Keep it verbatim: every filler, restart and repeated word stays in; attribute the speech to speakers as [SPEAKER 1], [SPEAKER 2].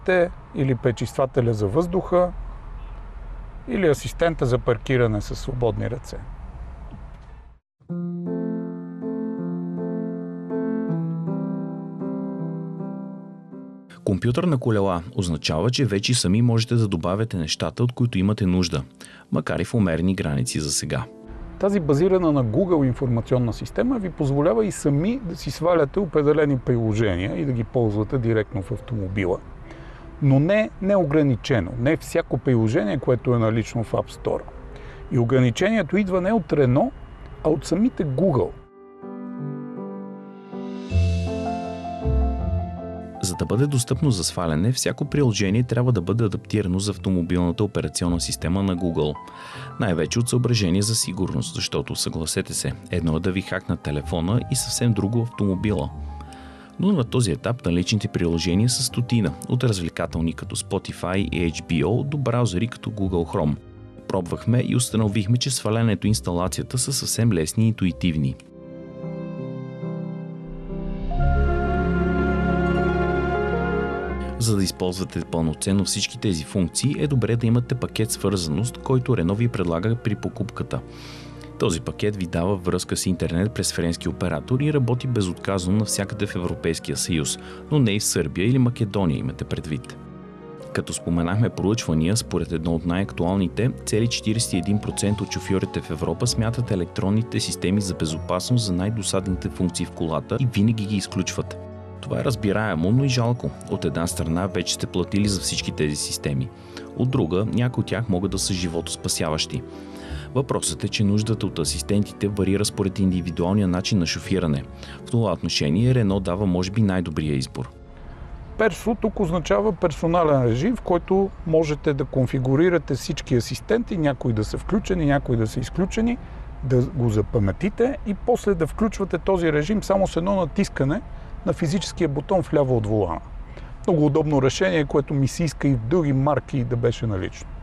[SPEAKER 1] или пречиствателя за въздуха, или асистента за паркиране със свободни ръце.
[SPEAKER 2] Компютър на колела означава, че вече сами можете да добавяте нещата, от които имате нужда, макар и в умерени граници за сега.
[SPEAKER 1] Тази базирана на Google информационна система ви позволява и сами да си сваляте определени приложения и да ги ползвате директно в автомобила. Но не неограничено, не всяко приложение, което е налично в App Store. И ограничението идва не от Renault, а от самите Google.
[SPEAKER 2] За да бъде достъпно за сваляне, всяко приложение трябва да бъде адаптирано за автомобилната операционна система на Google. Най-вече от съображение за сигурност, защото, съгласете се, едно е да ви хакнат телефона и съвсем друго автомобила. Но на този етап наличните приложения са стотина, от развлекателни като Spotify и Ейч Би О до браузъри като Google Chrome. Пробвахме и установихме, че свалянето и инсталацията са съвсем лесни и интуитивни. За да използвате пълноценно всички тези функции, е добре да имате пакет свързаност, който Renault ви предлага при покупката. Този пакет ви дава връзка с интернет през френски оператор и работи безотказно навсякъде в Европейския съюз, но не и в Сърбия или Македония, имате предвид. Като споменахме проучвания, според едно от най-актуалните, цели четиридесет и един процента от шофьорите в Европа смятат електронните системи за безопасност за най-досадните функции в колата и винаги ги изключват. Това е разбираемо, но и жалко. От една страна вече сте платили за всички тези системи. От друга, някои от тях могат да са животоспасяващи. Въпросът е, че нуждата от асистентите варира според индивидуалния начин на шофиране. В това отношение Renault дава може би най-добрия избор.
[SPEAKER 1] Персо тук означава персонален режим, в който можете да конфигурирате всички асистенти, някои да са включени, някои да са изключени, да го запаметите и после да включвате този режим само с едно натискане на физическия бутон вляво от волана. Много удобно решение, което ми се иска и в други марки да беше налично.